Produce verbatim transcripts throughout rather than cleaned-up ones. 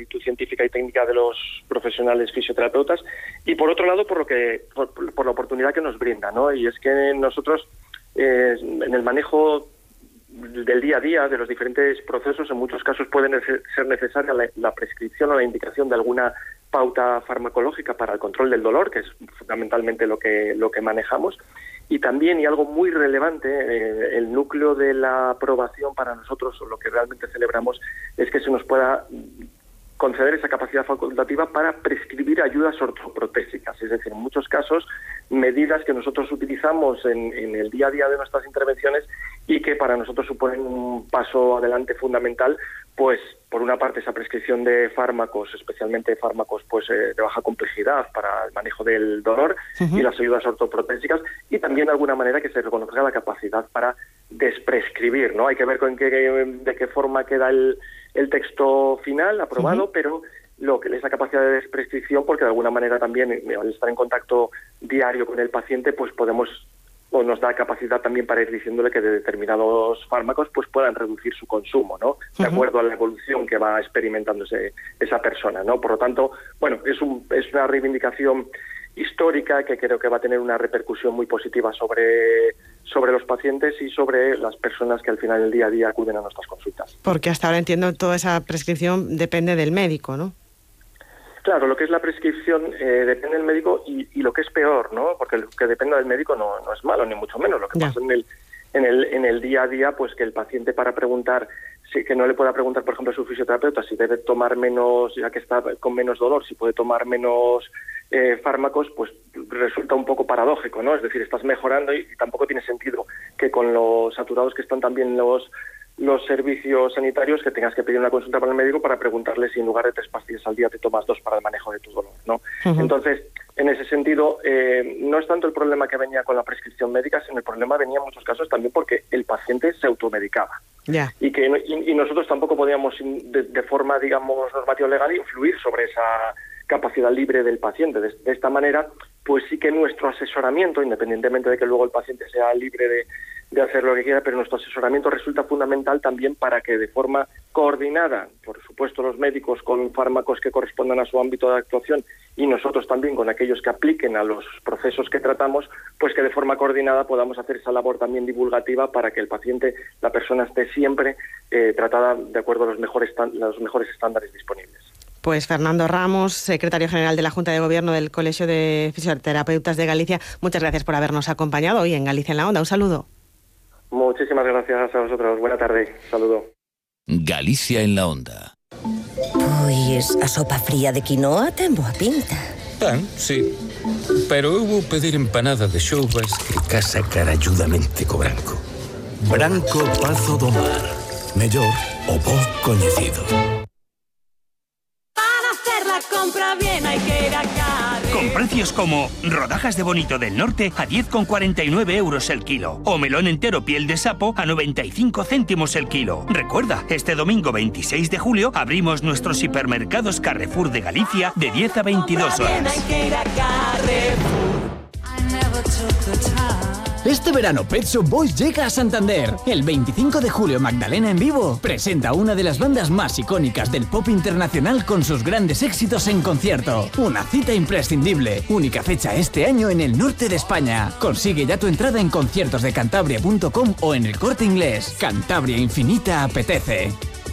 actitud científica y técnica de los profesionales fisioterapeutas, y por otro lado por lo que por, por la oportunidad que nos brinda, ¿no? Y es que nosotros eh, en el manejo del día a día de los diferentes procesos, en muchos casos puede ser necesaria la, la prescripción o la indicación de alguna pauta farmacológica para el control del dolor, que es fundamentalmente lo que lo que manejamos. Y también, y algo muy relevante, eh, el núcleo de la aprobación para nosotros, o lo que realmente celebramos, es que se nos pueda conceder esa capacidad facultativa para prescribir ayudas ortoprotésicas. Es decir, en muchos casos, medidas que nosotros utilizamos en, en el día a día de nuestras intervenciones y que para nosotros suponen un paso adelante fundamental, pues por una parte esa prescripción de fármacos, especialmente fármacos pues eh, de baja complejidad para el manejo del dolor, uh-huh, y las ayudas ortoprotésicas, y también de alguna manera que se reconozca la capacidad para desprescribir, ¿no? Hay que ver con qué, de qué forma queda el, el texto final aprobado, uh-huh, pero lo que es la capacidad de desprescripción, porque de alguna manera también al estar en contacto diario con el paciente, pues podemos o nos da capacidad también para ir diciéndole que de determinados fármacos pues puedan reducir su consumo, ¿no? De acuerdo a la evolución que va experimentando ese, esa persona, ¿no? Por lo tanto, bueno, es, un, es una reivindicación histórica que creo que va a tener una repercusión muy positiva sobre, sobre los pacientes y sobre las personas que al final del día a día acuden a nuestras consultas. Porque hasta ahora entiendo toda esa prescripción depende del médico, ¿no? Claro, lo que es la prescripción eh, depende del médico y, y lo que es peor, ¿no? Porque lo que dependa del médico no, no es malo, ni mucho menos. Lo que ya pasa en el, en, el, en el día a día, pues que el paciente para preguntar, si, que no le pueda preguntar, por ejemplo, a su fisioterapeuta si debe tomar menos, ya que está con menos dolor, si puede tomar menos eh, fármacos, pues resulta un poco paradójico, ¿no? Es decir, estás mejorando y, y tampoco tiene sentido que con los saturados que están también los... los servicios sanitarios que tengas que pedir una consulta para el médico para preguntarle si en lugar de tres pastillas al día te tomas dos para el manejo de tu dolor, ¿no? Uh-huh. Entonces, en ese sentido, eh, no es tanto el problema que venía con la prescripción médica, sino el problema venía en muchos casos también porque el paciente se automedicaba. Yeah. Y que y, y nosotros tampoco podíamos, de, de forma, digamos, normativa legal, influir sobre esa capacidad libre del paciente. De, de esta manera, pues sí que nuestro asesoramiento, independientemente de que luego el paciente sea libre de de hacer lo que quiera, pero nuestro asesoramiento resulta fundamental también para que de forma coordinada, por supuesto los médicos con fármacos que correspondan a su ámbito de actuación y nosotros también con aquellos que apliquen a los procesos que tratamos, pues que de forma coordinada podamos hacer esa labor también divulgativa para que el paciente, la persona esté siempre eh, tratada de acuerdo a los mejores, los mejores estándares disponibles. Pues Fernando Ramos, secretario general de la Junta de Gobierno del Colegio de Fisioterapeutas de Galicia, muchas gracias por habernos acompañado hoy en Galicia en la Onda. Un saludo. Muchísimas gracias a vosotros. Buena tarde. Saludo. Galicia en la Onda. Pois a sopa fría de quinoa ten boa pinta. Tan, sí. Pero eu vou pedir empanada de xoubas que casa caralludamente co branco. Branco Pazo do Mar. Mellor o bo coñecido. Para hacer la compra bien hay que ir a Cádiz. Con precios como rodajas de bonito del norte a diez con cuarenta y nueve euros el kilo o melón entero piel de sapo a noventa y cinco céntimos el kilo. Recuerda, este domingo veintiséis de julio abrimos nuestros hipermercados Carrefour de Galicia de diez a veintidós horas. Este verano Pet Shop Boys llega a Santander. El veinticinco de julio Magdalena en vivo presenta una de las bandas más icónicas del pop internacional con sus grandes éxitos en concierto. Una cita imprescindible. Única fecha este año en el norte de España. Consigue ya tu entrada en conciertos de cantabria punto com o en el Corte Inglés. Cantabria Infinita apetece.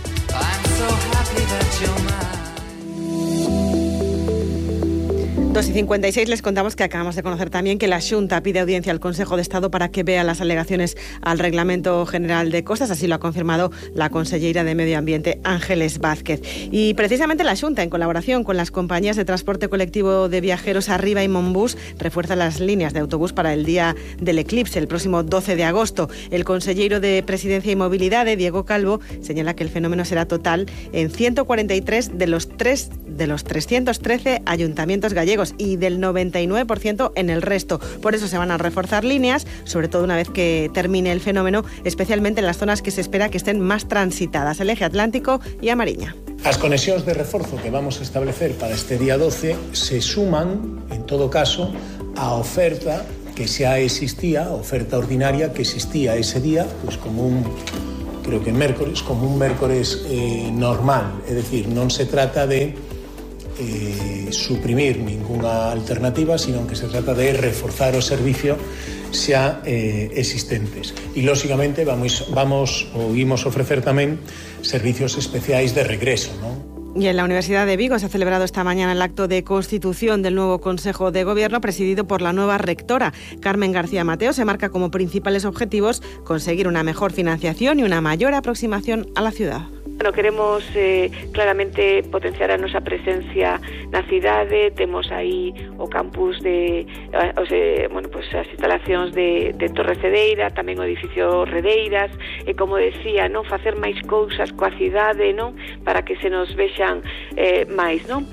dos y cincuenta y seis les contamos que acabamos de conocer también que la Xunta pide audiencia al Consejo de Estado para que vea las alegaciones al Reglamento General de Costas. Así lo ha confirmado la consellera de Medio Ambiente, Ángeles Vázquez. Y precisamente la Xunta, en colaboración con las compañías de transporte colectivo de viajeros Arriba y Monbús, refuerza las líneas de autobús para el día del eclipse, el próximo doce de agosto. El consellero de Presidencia y Movilidad, Diego Calvo, señala que el fenómeno será total en ciento cuarenta y tres de los, tres, de los trescientos trece ayuntamientos gallegos y del noventa y nueve por ciento en el resto. Por eso se van a reforzar líneas, sobre todo una vez que termine el fenómeno, especialmente en las zonas que se espera que estén más transitadas, el eje atlántico y a Mariña. As conexións de reforzo que vamos a establecer para este día doce se suman, en todo caso, á oferta que xa existía, a oferta ordinaria que existía ese día, pues como un creo que mércores, como un mércores eh, normal, é dicir, non se trata de eh, suprimir ningunha alternativa, sino que se trata de reforzar o servicio xa eh, existentes. E, lóxicamente, vamos, vamos ou imos ofrecer tamén servicios especiais de regreso, non? Y en la Universidad de Vigo se ha celebrado esta mañana el acto de constitución del nuevo Consejo de Gobierno presidido por la nueva rectora. Carmen García Mateo se marca como principales objetivos conseguir una mejor financiación y una mayor aproximación a la ciudad. Bueno, queremos eh, claramente potenciar a nosa presencia na cidade. Temos aí o campus de o sea, bueno, pues as instalacións de, de Torre Cedeira, tamén o edificio Redeiras, e como decía, non facer máis cousas coa cidade, non, para que se nos vexan eh, máis, non?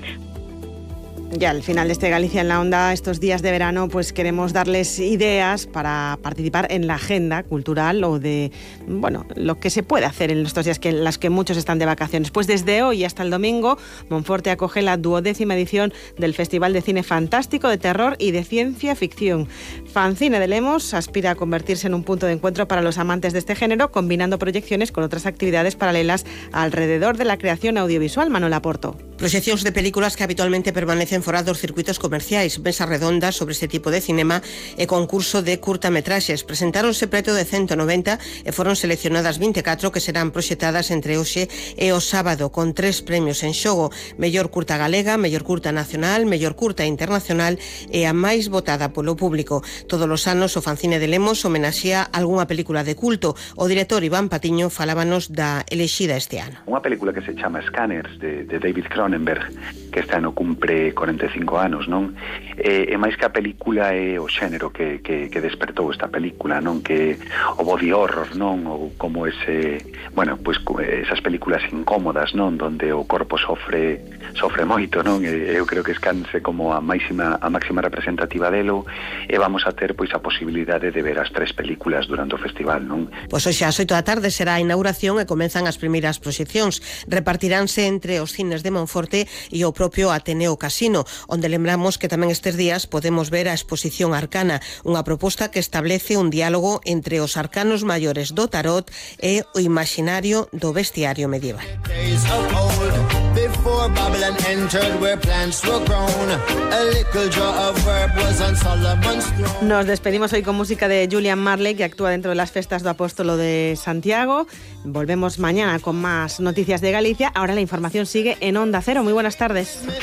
Ya al final de este Galicia en la Onda, estos días de verano, pues queremos darles ideas para participar en la agenda cultural o de, bueno, lo que se puede hacer en estos días que, en las que muchos están de vacaciones. Pues desde hoy hasta el domingo, Monforte acoge la duodécima edición del Festival de Cine Fantástico, de Terror y de Ciencia Ficción. Fancine de Lemos aspira a convertirse en un punto de encuentro para los amantes de este género, combinando proyecciones con otras actividades paralelas alrededor de la creación audiovisual. Manuela Porto. Proxeccións de películas que habitualmente permanecen fora dos circuitos comerciais, mesas redondas sobre este tipo de cinema e concurso de curtametraxes. Presentáronse preto de ciento noventa e foron seleccionadas vinte e catro que serán proxectadas entre hoxe e o sábado, con tres premios en xogo: mellor curta galega, mellor curta nacional, mellor curta internacional e a máis votada polo público. Todos os anos o Fancine de Lemos homenaxea algunha película de culto. O director Iván Patiño falábanos da elexida este ano. Unha película que se chama Scanners, de, de David Cronenberg, que este ano cumpre corenta e cinco anos, non? E, e máis que a película é o xénero que, que, que despertou esta película, non? Que o body horror, non? Ou como ese, bueno, pois esas películas incómodas, non? Donde o corpo sofre sofre moito, non? E eu creo que Scanse como a máxima a máxima representativa delo, e vamos a ter pois a posibilidade de ver as tres películas durante o festival, non? Pois hoxe ás oito da tarde será a inauguración e comenzan as primeiras proxeccións. Repartiránse entre os cines de Monforte e o propio Ateneo Casino, onde lembramos que tamén estes días podemos ver a exposición Arcana, unha proposta que establece un diálogo entre os arcanos maiores do tarot e o imaginario do bestiario medieval. Nos despedimos hoy con música de Julian Marley, que actúa dentro de las festas do Apóstolo de Santiago. Volvemos mañana con más noticias de Galicia. Ahora la información sigue en Onda Cero. Muy buenas tardes.